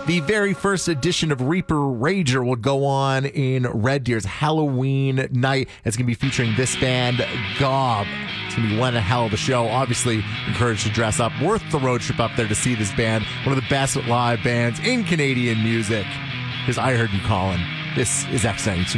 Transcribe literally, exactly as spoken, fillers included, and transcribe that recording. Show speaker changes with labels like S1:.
S1: The very first edition of Reaper Rager will go on in Red Deer's Halloween night. It's going to be featuring this band, Gob. It's going to be one hell of a show. Obviously, encouraged to dress up. Worth the road trip up there to see this band. One of the best live bands in Canadian music. Here's I Heard You Calling. This is X ninety-two.